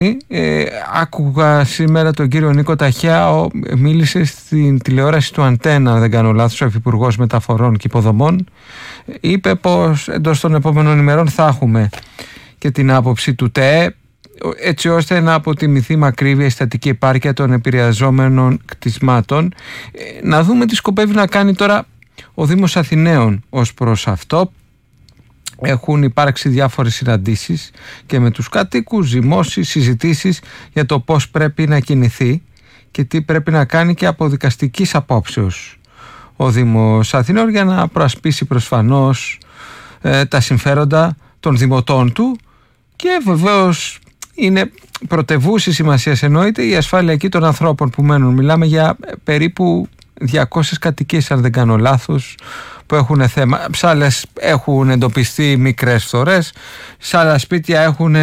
Άκουγα σήμερα τον κύριο Νίκο Ταχιά, μίλησε στην τηλεόραση του Αντένα, αν δεν κάνω λάθος, ο Υφυπουργός Μεταφορών και Υποδομών. Είπε πως εντός των επόμενων ημερών θα έχουμε και την άποψη του ΤΕΕ, έτσι ώστε να αποτιμηθεί μακρύβια η στατική επάρκεια των επηρεαζόμενων κτισμάτων. Να δούμε τι σκοπεύει να κάνει τώρα ο Δήμος Αθηναίων ως προς αυτό. Έχουν υπάρξει διάφορες συναντήσεις και με τους κατοίκους, ζυμώσεις, συζητήσεις για το πώς πρέπει να κινηθεί και τι πρέπει να κάνει και από δικαστικής απόψεως ο Δήμος Αθηναίων για να προασπίσει προσφανώς τα συμφέροντα των δημοτών του, και βεβαίως είναι πρωτευούσης σημασίας, εννοείται, η ασφάλεια εκεί των ανθρώπων που μένουν. Μιλάμε για περίπου 200 κατοικίες, αν δεν κάνω λάθος, που έχουν θέμα. Σε άλλες έχουν εντοπιστεί μικρές φθορές, σε άλλα σπίτια έχουν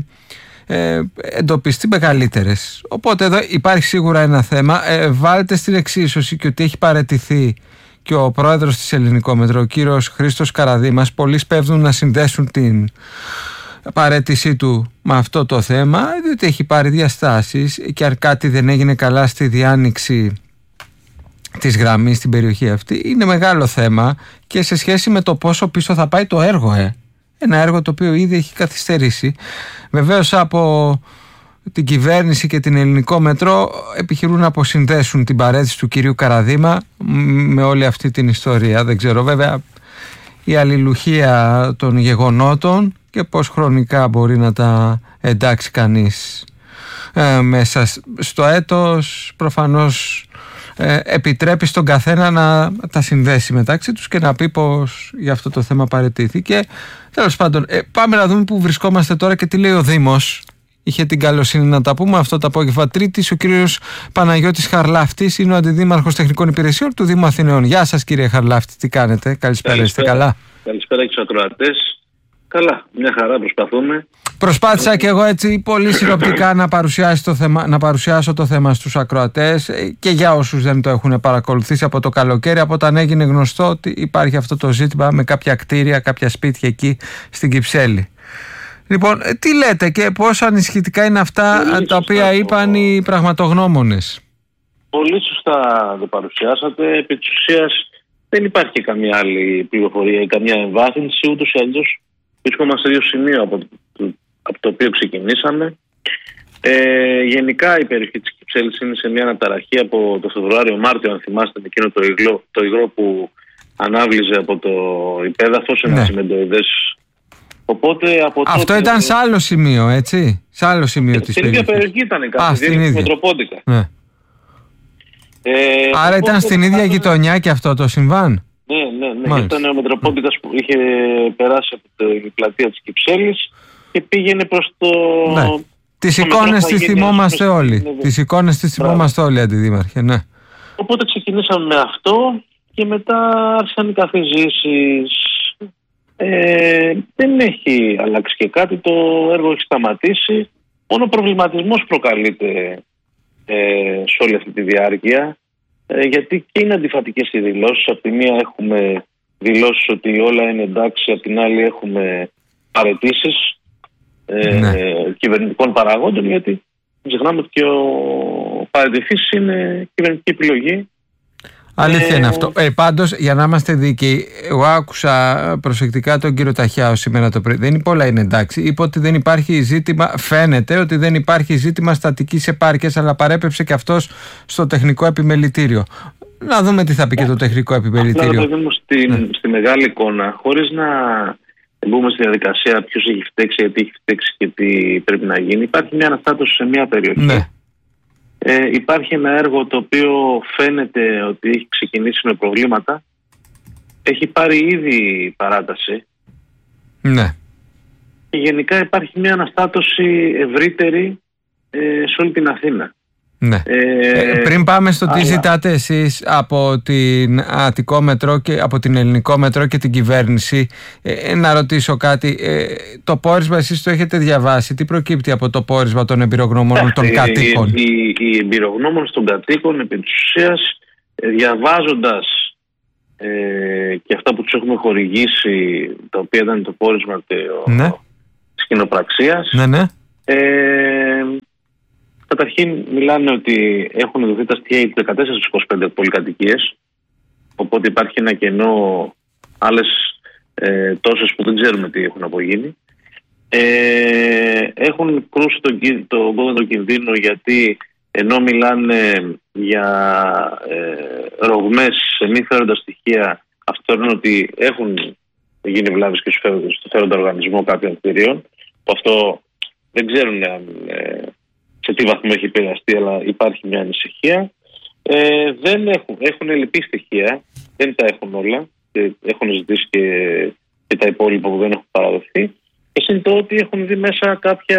εντοπιστεί μεγαλύτερες. Οπότε εδώ υπάρχει σίγουρα ένα θέμα. Βάλτε στην εξίσωση και ότι έχει παραιτηθεί και ο πρόεδρος της Ελληνικόμετρο, ο κύριος Χρήστος Καραδήμας. Πολλοί σπέβδουν να συνδέσουν την παραίτησή του με αυτό το θέμα, διότι έχει πάρει διαστάσεις και αν κάτι δεν έγινε καλά στη διάνοιξη της γραμμής στην περιοχή αυτή, είναι μεγάλο θέμα και σε σχέση με το πόσο πίσω θα πάει το έργο. Ένα έργο το οποίο ήδη έχει καθυστερήσει. Βεβαίως από την κυβέρνηση και την Ελληνικόμετρο επιχειρούν να αποσυνδέσουν την παραίτηση του κυρίου Καραδήμα με όλη αυτή την ιστορία. Δεν ξέρω βέβαια η αλληλουχία των γεγονότων και πώς χρονικά μπορεί να τα εντάξει κανείς μέσα στο έτος. Προφανώς επιτρέπει στον καθένα να τα συνδέσει μεταξύ τους και να πει πως για αυτό το θέμα παραιτήθηκε. Τέλος πάντων, πάμε να δούμε που βρισκόμαστε τώρα και τι λέει ο Δήμος. Είχε την καλοσύνη να τα πούμε αυτό το απόγευμα Τρίτης. Ο κύριος Παναγιώτης Χαρλάφτης είναι ο Αντιδήμαρχος Τεχνικών Υπηρεσιών του Δήμου Αθηναίων. Γεια σας κύριε Χαρλάφτη, τι κάνετε? Καλησπέρα, είστε καλά? Καλησπέρα και στους ακροατές. Καλά, μια χαρά, προσπαθούμε. Προσπάθησα και εγώ έτσι πολύ συνοπτικά να παρουσιάσω το θέμα στους ακροατές και για όσους δεν το έχουν παρακολουθήσει από το καλοκαίρι, από όταν έγινε γνωστό ότι υπάρχει αυτό το ζήτημα με κάποια κτίρια, κάποια σπίτια εκεί στην Κυψέλη. Λοιπόν, τι λέτε και πόσο ανησυχητικά είναι αυτά τα οποία είπαν οι πραγματογνώμονες? Πολύ σωστά το παρουσιάσατε. Επί της ουσίας δεν υπάρχει καμία άλλη πληροφορία, καμία εμβάθυνση, ούτως ή αλλιώς βρισκόμαστε στο ίδιο σημείο από το οποίο ξεκινήσαμε. Γενικά η περιοχή της Κυψέλης είναι σε μια αναταραχή από το Φεβρουάριο-Μάρτιο, αν θυμάστε, με εκείνο το υγρό που ανάβλιζε από το υπέδαφος, ένα τσιμεντοειδές. Οπότε από αυτό τότε ήταν σε άλλο σημείο, έτσι? Σε άλλο σημείο της περιοχής. Στην ίδια περιοχή ήταν κάτι, στην ίδια Μετροπόντικα. Ναι. Άρα ήταν στην ίδια γειτονιά και αυτό το συμβάν? Ναι. Ήταν ο Μετροπόντικας που είχε περάσει από την πλατεία της Κυψέλης και πήγαινε προς το... Ναι. Τις εικόνες τις θυμόμαστε όλοι. Τις εικόνες τις θυμόμαστε όλοι, Αντιδήμαρχε, ναι. Οπότε ξεκινήσαμε με αυτό και μετά άρχισαν οι καθιζήσεις. Δεν έχει αλλάξει και κάτι, το έργο έχει σταματήσει. Μόνο προβληματισμός προκαλείται σε όλη αυτή τη διάρκεια, γιατί και είναι αντιφατικές οι δηλώσεις. Από τη μία έχουμε δηλώσεις ότι όλα είναι εντάξει, από την άλλη έχουμε παραιτήσεις κυβερνητικών παραγόντων, γιατί ξεχνάμε ότι και ο παραιτηθής είναι κυβερνητική επιλογή. Αλήθεια είναι αυτό. Πάντως, για να είμαστε δίκαιοι, εγώ άκουσα προσεκτικά τον κύριο Ταχιάο σήμερα το πρωί. Δεν είπε όλα είναι εντάξει. Είπε ότι δεν υπάρχει ζήτημα, φαίνεται ότι δεν υπάρχει ζήτημα στατικής επάρκειας, αλλά παρέπεψε και αυτός στο τεχνικό επιμελητήριο. Να δούμε τι θα πει και το τεχνικό επιμελητήριο. Να το δούμε στη μεγάλη εικόνα, χωρίς να μπούμε στη διαδικασία ποιος έχει φταίξει, γιατί έχει φταίξει και τι πρέπει να γίνει. Υπάρχει μια αναστάτωση σε μια περιοχή. Ναι. Υπάρχει ένα έργο το οποίο φαίνεται ότι έχει ξεκινήσει με προβλήματα. Έχει πάρει ήδη παράταση. Ναι. Και γενικά υπάρχει μια αναστάτωση ευρύτερη σε όλη την Αθήνα. Ναι. Πριν πάμε στο τι ζητάτε εσείς από την Αττικό Μετρό και από την Ελληνικό Μετρό και την κυβέρνηση, να ρωτήσω κάτι. Το πόρισμα εσείς το έχετε διαβάσει? Τι προκύπτει από το πόρισμα των εμπειρογνώμονων των κατοίκων? Οι εμπειρογνώμονες των κατοίκων, επί της ουσίας, διαβάζοντας και αυτά που τους έχουμε χορηγήσει, τα οποία ήταν το πόρισμα της κοινοπραξίας, ναι. Καταρχήν μιλάνε ότι έχουν δοθεί τα στοιχεία για 14 στις 25 πολυκατοικίες, οπότε υπάρχει ένα κενό, άλλες τόσες που δεν ξέρουμε τι έχουν απογίνει. Έχουν κρούσει τον κόδωνα κινδύνου, γιατί ενώ μιλάνε για ρογμές σε μη φέροντα στοιχεία, αυτό θεωρούν ότι έχουν γίνει βλάβες και στο φέροντα οργανισμό κάποιων κτηρίων, που αυτό δεν ξέρουν σε τι βαθμό έχει επηρεαστεί, αλλά υπάρχει μια ανησυχία. Δεν έχουν ελλειπή στοιχεία, δεν τα έχουν όλα, έχουν ζητήσει και τα υπόλοιπα που δεν έχουν παραδοθεί. Και είναι το ότι έχουν δει μέσα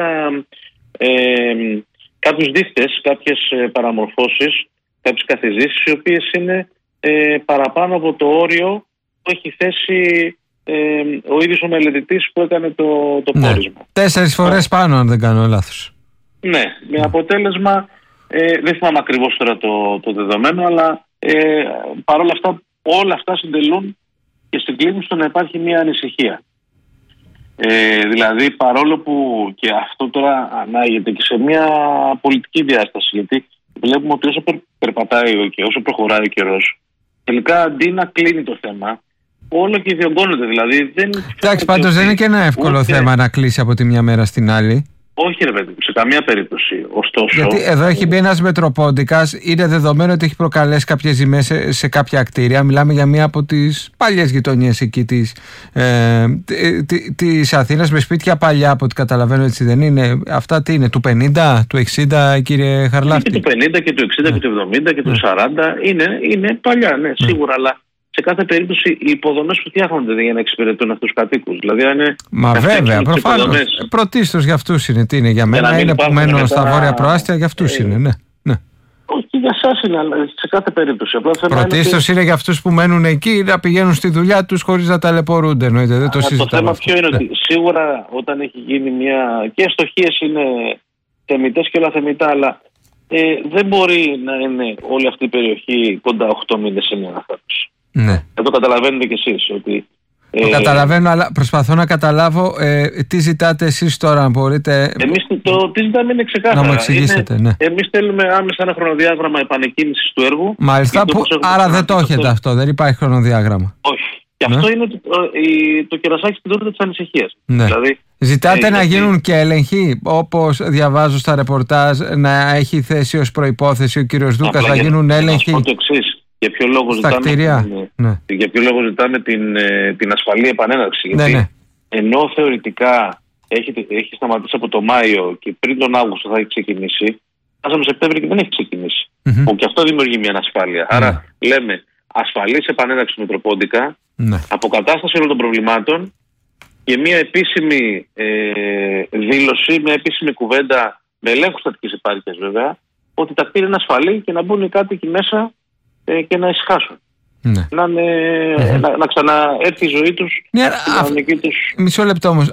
κάποιους δείχτες, κάποιες παραμορφώσεις, κάποιες καθιζήσεις, οι οποίες είναι παραπάνω από το όριο που έχει θέσει ο ίδιος ο μελετητής που έκανε το πόρισμα. 4 φορές πάνω, αν δεν κάνω λάθος. Ναι, με αποτέλεσμα, δεν θυμάμαι ακριβώς τώρα το δεδομένο, αλλά παρόλα αυτά όλα αυτά συντελούν και συγκλίνουν στο να υπάρχει μια ανησυχία. Δηλαδή, παρόλο που και αυτό τώρα ανάγεται και σε μια πολιτική διάσταση, γιατί βλέπουμε ότι όσο περπατάει και όσο προχωράει ο καιρός, τελικά αντί να κλείνει το θέμα, όλο και διωγγώνεται. Δηλαδή, εντάξει, πάντως δεν είναι και ένα εύκολο θέμα να κλείσει από τη μια μέρα στην άλλη. Όχι, ρε παιδί, σε καμία περίπτωση. Ωστόσο. Γιατί εδώ έχει μπει ένας μετροπόντικας, είναι δεδομένο ότι έχει προκαλέσει κάποιες ζημίες σε κάποια κτίρια. Μιλάμε για μία από τις παλιές γειτονιές εκεί της Αθήνας, με σπίτια παλιά, από ό,τι καταλαβαίνω, έτσι δεν είναι? Αυτά τι είναι, του 50, του 60, κύριε Χαρλάφτη? Και του 50 και του 60 και του 70 και του 40 είναι παλιά, ναι, σίγουρα, αλλά σε κάθε περίπτωση οι υποδομές που φτιάχνονται για να εξυπηρετούν αυτούς τους κατοίκους. Δηλαδή, μα βέβαια, προφανώς. Πρωτίστως για αυτούς είναι. Τι είναι για μένα? Είναι που μένω στα βόρεια προάστια, για αυτούς είναι, ναι. Όχι για εσάς είναι, αλλά σε κάθε περίπτωση. Πρωτίστως είναι για αυτούς που μένουν εκεί να πηγαίνουν στη δουλειά τους χωρίς να ταλαιπωρούνται. Εννοείται, δεν το συζητάμε. Το θέμα ποιο είναι? Ότι σίγουρα όταν έχει γίνει μια. Και αστοχίες είναι θεμιτές και λαθεμιτά, αλλά δεν μπορεί να είναι όλη αυτή η περιοχή κοντά 8 μήνες σε μια αναστάτωση. Ναι. Το καταλαβαίνετε κι εσείς ότι. Το καταλαβαίνω, αλλά προσπαθώ να καταλάβω τι ζητάτε εσείς τώρα, αν μπορείτε. Εμείς τι ζητάμε είναι ξεκάθαρα. Να μου εξηγήσετε, ναι. Εμείς θέλουμε άμεσα ένα χρονοδιάγραμμα επανεκκίνησης του έργου. Μάλιστα, άρα δεν το έχετε αυτό, δεν υπάρχει χρονοδιάγραμμα. Όχι. Και αυτό είναι το κερασάκι στην τούρτα της ανησυχίας. Ναι. Δηλαδή, ζητάτε να γίνουν και έλεγχοι, όπως διαβάζω στα ρεπορτάζ, να έχει θέσει ως προϋπόθεση ο κύριος Δούκας, να γίνουν έλεγχοι. Για ποιο λόγο ζητάμε την ασφαλή επανέναρξη? Γιατί ενώ θεωρητικά έχει σταματήσει από το Μάιο και πριν τον Αύγουστο θα έχει ξεκινήσει, φτάσαμε Σεπτέμβριο και δεν έχει ξεκινήσει. Που και αυτό δημιουργεί μια ανασφάλεια. Άρα λέμε ασφαλής επανέναρξη του Μητροπόντικα, αποκατάσταση όλων των προβλημάτων και μια επίσημη δήλωση, μια επίσημη κουβέντα με ελέγχους στατικής επάρκειας βέβαια, ότι τα κτίρια είναι ασφαλή και να μπουν οι κάτοικοι μέσα και να ησυχάσουν. Ναι. Να ξαναέρθει η ζωή τους, στην κανονική τους. Μισό λεπτό όμως.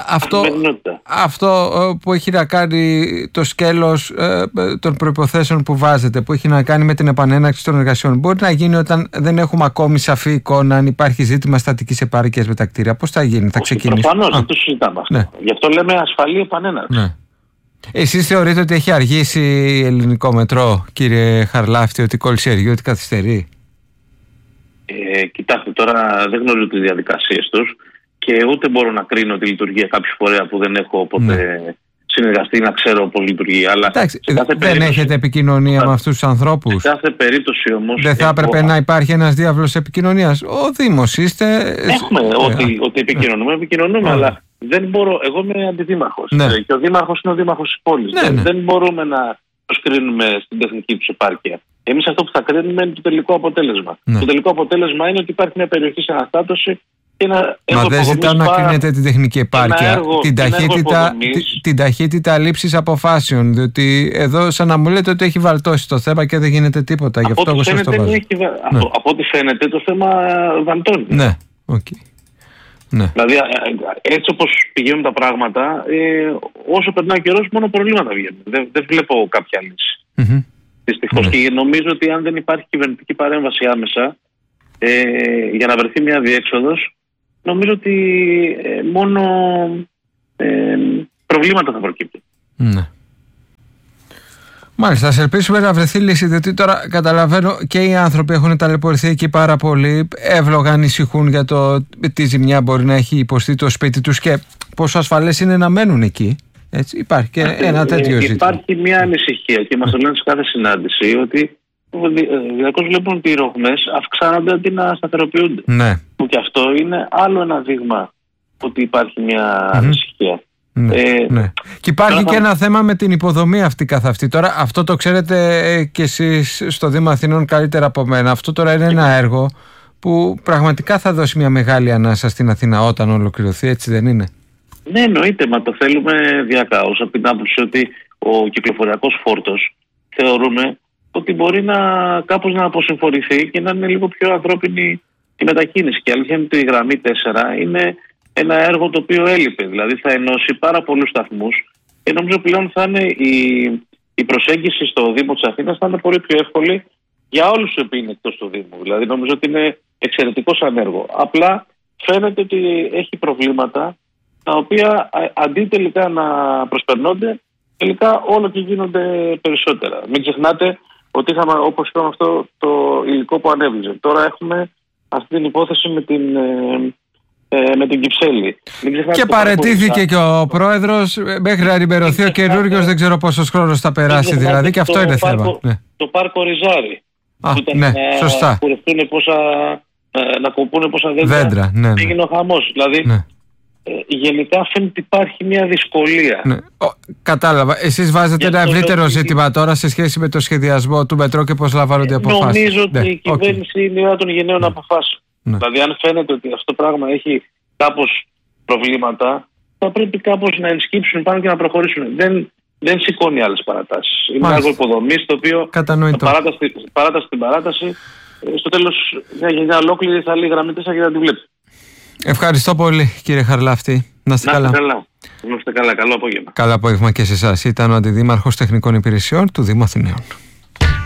Αυτό που έχει να κάνει το σκέλος των προϋποθέσεων που βάζετε, που έχει να κάνει με την επανέναρξη των εργασιών, μπορεί να γίνει όταν δεν έχουμε ακόμη σαφή εικόνα αν υπάρχει ζήτημα στατικής επάρκειας με τα κτίρια? Πώς θα γίνει, θα ξεκινήσει? Προφανώς, δεν το συζητάμε αυτό. Ναι. Γι' αυτό λέμε ασφαλή επανέναρξη. Ναι. Εσείς θεωρείτε ότι έχει αργήσει ελληνικό μετρό, κύριε Χαρλάφτη, ότι κολυσιεργεί, ότι καθυστερεί? Κοιτάξτε, τώρα δεν γνωρίζω τις διαδικασίες τους και ούτε μπορώ να κρίνω τη λειτουργία κάποιου φορέα που δεν έχω ποτέ συνεργαστεί να ξέρω πώς λειτουργεί. Αλλά εντάξει, δεν έχετε επικοινωνία με αυτούς τους ανθρώπους? Σε κάθε περίπτωση όμως. Δεν θα έπρεπε να υπάρχει ένας διάβλος επικοινωνίας? Ο Δήμος είστε. Έχουμε ότι επικοινωνούμε, αλλά δεν μπορώ. Εγώ είμαι αντιδήμαρχος. Και ο δήμαρχος είναι ο δήμαρχος της πόλης. Δεν μπορούμε να τους κρίνουμε στην τεχνική τους επάρκεια. Εμείς αυτό που θα κρίνουμε είναι το τελικό αποτέλεσμα. Το τελικό αποτέλεσμα είναι ότι υπάρχει μια περιοχή σε αναστάτωση. Μα δεν ζητάω να κρίνετε την τεχνική επάρκεια, την ταχύτητα λήψης αποφάσεων. Διότι εδώ, σαν να μου λέτε ότι έχει βαλτώσει το θέμα και δεν γίνεται τίποτα. Γι' αυτό από ό,τι φαίνεται, το θέμα βαλτώνει. Ναι, okay. Ναι. Δηλαδή, έτσι όπως πηγαίνουν τα πράγματα, όσο περνάει ο καιρός, μόνο προβλήματα βγαίνουν. Δεν βλέπω κάποια λύση. Δυστυχώς. Και νομίζω ότι αν δεν υπάρχει κυβερνητική παρέμβαση άμεσα για να βρεθεί μια διέξοδος, νομίζω ότι μόνο προβλήματα θα προκύπτουν. Ναι. Μάλιστα, ας ελπίσουμε να βρεθεί λύση, διότι τώρα καταλαβαίνω και οι άνθρωποι έχουν ταλαιπωρηθεί εκεί πάρα πολύ, εύλογα ανησυχούν για το τι ζημιά μπορεί να έχει υποστεί το σπίτι τους και πόσο ασφαλές είναι να μένουν εκεί. Έτσι, υπάρχει και ένα τέτοιο ζήτημα. Υπάρχει μια ανησυχία και μας το λένε σε κάθε συνάντηση ότι διαρκώς βλέπουν ότι οι ρογμές αυξάνονται αντί να σταθεροποιούνται. Ναι. Που και αυτό είναι άλλο ένα δείγμα ότι υπάρχει μια ανησυχία. Ναι. Και υπάρχει και ένα θέμα με την υποδομή αυτή καθ' αυτή. Τώρα αυτό το ξέρετε κι εσείς στο Δήμο Αθηνών καλύτερα από μένα. Αυτό τώρα είναι ένα έργο που πραγματικά θα δώσει μια μεγάλη ανάσα στην Αθήνα όταν ολοκληρωθεί, έτσι δεν είναι? Ναι, εννοείται, μα το θέλουμε διακάως από την άποψη ότι ο κυκλοφοριακός φόρτος θεωρούμε ότι μπορεί κάπως να αποσυμφορηθεί και να είναι λίγο πιο ανθρώπινη η μετακίνηση. Και η αλήθεια είναι ότι η γραμμή 4 είναι ένα έργο το οποίο έλειπε. Δηλαδή θα ενώσει πάρα πολλούς σταθμούς και νομίζω πλέον θα είναι η προσέγγιση στο Δήμο της Αθήνας θα είναι πολύ πιο εύκολη για όλους οι οποίοι είναι εκτός του Δήμου. Δηλαδή νομίζω ότι είναι εξαιρετικό σαν έργο. Απλά φαίνεται ότι έχει προβλήματα τα οποία αντί τελικά να προσπερνώνται, τελικά όλο και γίνονται περισσότερα. Μην ξεχνάτε ότι είχαμε, όπως είπαμε, αυτό το υλικό που ανέβησε. Τώρα έχουμε αυτή την υπόθεση με την Κυψέλη. Και παραιτήθηκε και ο πρόεδρος μέχρι να ενημερωθεί ο καινούριος, δεν ξέρω πόσος χρόνος θα περάσει δηλαδή, και αυτό είναι θέμα. Το πάρκο Ριζάρι. Ναι, σωστά. Να κοπούν πόσα δέντρα. Ναι. Έγινε ο χαμός. Δηλαδή, ναι. Γενικά φαίνεται ότι υπάρχει μια δυσκολία. Ναι. Κατάλαβα. Εσείς βάζετε ένα ευρύτερο ζήτημα τώρα σε σχέση με το σχεδιασμό του μετρό και πώς λαμβάνονται οι αποφάσεις. Νομίζω ότι η κυβέρνηση είναι η ώρα των γενναίων αποφάσεων. Ναι. Δηλαδή, αν φαίνεται ότι αυτό το πράγμα έχει κάπως προβλήματα, θα πρέπει κάπως να ενσκύψουν πάνω και να προχωρήσουν. Δεν σηκώνει άλλες παρατάσεις. Είναι ένα έργο υποδομής το οποίο παράταση στην παράταση, στο τέλος μια γενιά ολόκληρη θα λέει γραμμή 4 και να την βλέπει. Ευχαριστώ πολύ, κύριε Χαρλάφτη. Να είστε καλά. Να είστε καλά. Καλό απόγευμα. Καλό απόγευμα και σε εσάς. Ήταν ο Αντιδήμαρχος Τεχνικών Υπηρεσιών του Δήμου Αθηναίων.